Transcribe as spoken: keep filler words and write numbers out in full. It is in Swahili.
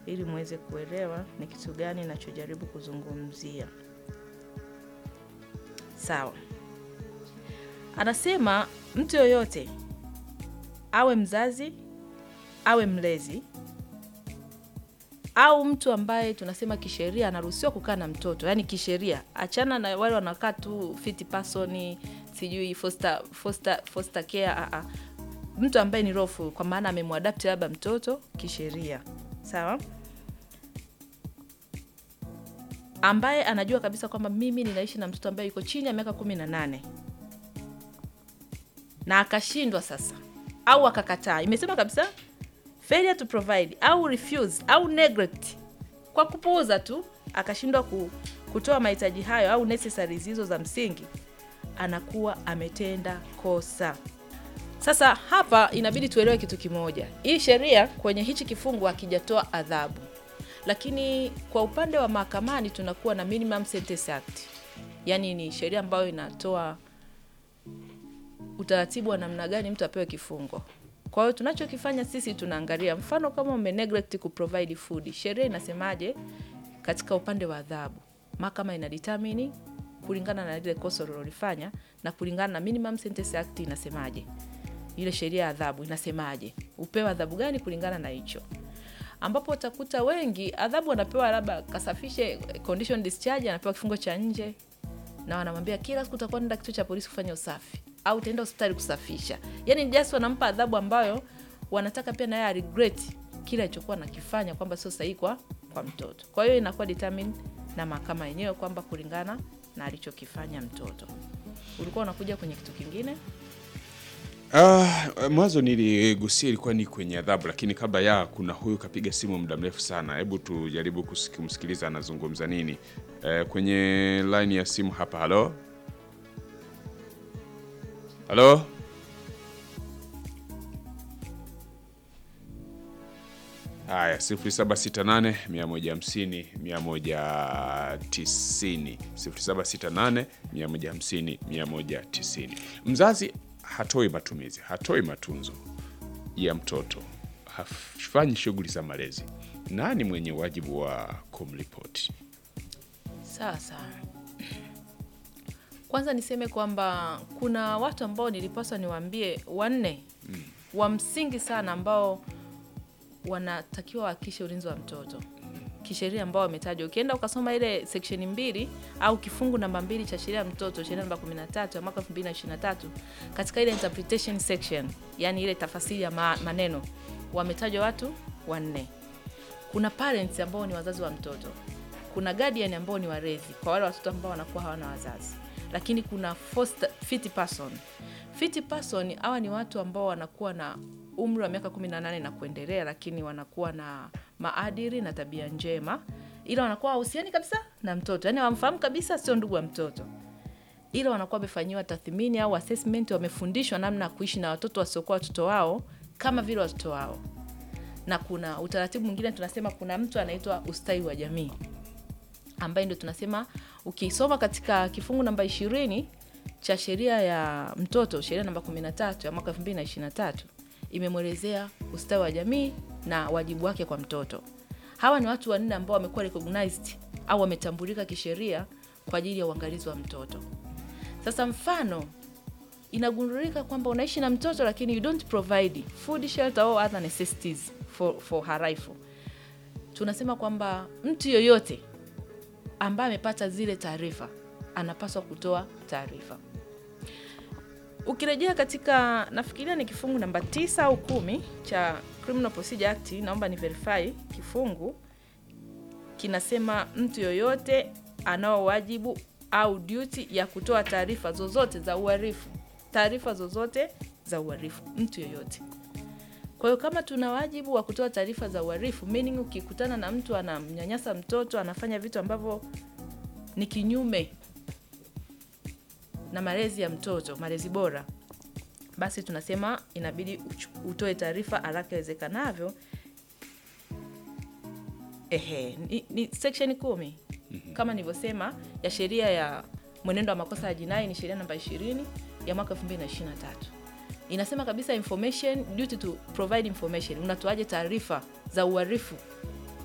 ili muweze kuelewa ni kitu gani ninachojaribu kuzungumzia. Sawa. Anasema mtu yoyote, awe mzazi, awe mlezi, au mtu ambaye tunasema kisheria anaruhusiwa kukaa na mtoto, yani kisheria, achana na wale wanakaa tu fit person, sijui foster foster foster care, a a mtu ambaye ni lawful, kwa maana amemwadapt labda mtoto kisheria. Sawa? Ambaye anajua kabisa kwamba mimi ninaishi na mtoto ambaye yuko chini ya miaka kumi na nane. Na akashindwa sasa au akakataa. Imesema kabisa failure to provide au refuse au neglect, kwa kupuuza tu akashindwa kutoa mahitaji hayo au necessaries hizo za msingi, anakuwa ametenda kosa. Sasa hapa inabidi tuelewe kitu kimoja. Hii sheria kwenye hichi kifungu hakijatoa adhabu. Lakini kwa upande wa mahakamani tunakuwa na Minimum Sentence Act. Yaani ni sheria ambayo inatoa utaratibu wa namna gani mtu apewe kifungo. Kwa hiyo tunachokifanya sisi tunaangalia mfano kama ume neglect ku provide food, sheria inasemaje katika upande wa adhabu. Mahakama ina determine kulingana na ile kosa ulilofanya na kulingana na Minimum Sentence Act inasemaje. Ile sheria ya adhabu inasemaje? Upewe adhabu gani kulingana na hicho. Ambapo utakuta wengi adhabu wanapewa labda kasafishe condition discharge, anapewa kifungo cha nje na wanamwambia kila siku utakuwa nenda kituo cha polisi kufanya usafi au utaenda hospitali kusafisha. Yaani just wanampa adhabu ambayo wanataka pia na yeye regret kile alichokuwa anakifanya kwamba sio sahihi kwa kwa mtoto. Kwa hiyo inakuwa determined na mahakama yenyewe kwamba kulingana na alichokifanya mtoto. Ulikuwa unakuja kwenye kitu kingine? Ah, uh, mwanzo niligusia ilikuwa ni kwenye adhabu, lakini kabla ya kuna huyu kapiga simu muda mrefu sana. Hebu tujaribu kumsikiliza anazungumza nini. Uh, kwenye line ya simu hapa. Halo? Halo? Haya, sifuri saba sita nane mia moja hamsini mia moja tisini. sifuri saba sita nane mia moja hamsini mia moja tisini. Mzazi hatoi matumizi, hatoi matunzo ya mtoto, hafanyi shughuli za malezi, nani mwenye wajibu wa kumripoti? Sasa kwanza niseme kwamba kuna watu ambao nilipaswa niwaambie wanne mm. wa msingi sana ambao wanatakiwa wahakikishe ulinzi wa mtoto kisheria ambao wametajwa. Ukienda ukasoma ile section mbili au kifungu namba mbili cha sheria ya mtoto, sheria namba kumi na tatu ya mwaka elfu mbili na ishirini na tatu, katika ile interpretation section, yani ile tafasiri ya maneno, wametajwa watu wanne. Kuna parents ambao ni wazazi wa mtoto. Kuna guardian ambao ni walezi kwa wale watoto ambao wanakuwa hawana wazazi. Lakini kuna foster fit person. Fit person hawa ni watu ambao wanakuwa na umri wa miaka kumi na nane na kuendelea, lakini wanakuwa na maadili na tabia njema, ila wanakuwa hahusiani kabisa na mtoto. Yaani wamfahamu kabisa sio ndugu wa mtoto. Ila wanakuwa wamefanyiwa tathmini au assessment, wamefundishwa namna kuishi na watoto wasiokuwa watoto wao kama vile watoto wao. Na kuna utaratibu mwingine tunasema kuna mtu anaitwa ustawi wa jamii, ambaye ndio tunasema ukisoma katika kifungu namba ishirini cha sheria ya mtoto, sheria namba kumi na tatu ya mwaka elfu mbili na ishirini na tatu, imemwelezea ustawi wa jamii na wajibu wake kwa mtoto. Hawa ni watu wanne ambao wamekuwa recognized au wametambulika kisheria kwa ajili ya uangalizi wa mtoto. Sasa mfano inagundulika kwamba unaishi na mtoto lakini you don't provide food, shelter or other necessities for for her life. Tunasema kwamba mtu yoyote ambaye amepata zile taarifa anapaswa kutoa taarifa. Ukirejea katika nafikiria ni kifungu namba tisa au kumi cha Criminal Procedure Act, naomba ni verify kifungu kinasema mtu yoyote anao wajibu au duty ya kutoa taarifa zozote za uhalifu. Taarifa zozote za uhalifu, mtu yoyote. Kwa hiyo kama tuna wajibu wa kutoa taarifa za uhalifu, meaning ukikutana na mtu anamnyanyasa mtoto, anafanya vitu ambavyo ni kinyume na malezi ya mtoto, malezi bora, basi tunasema inabidi utoe taarifa haraka iwezekanavyo. Ehe, ni, ni section kumi. Mm-hmm. Kama nilivyosema ya sheria ya mwenendo wa makosa ya jinai, ni sheria namba ishirini ya mwaka elfu mbili na ishirini na tatu. Inasema kabisa information, duty to provide information. Unatoaje taarifa za uhalifu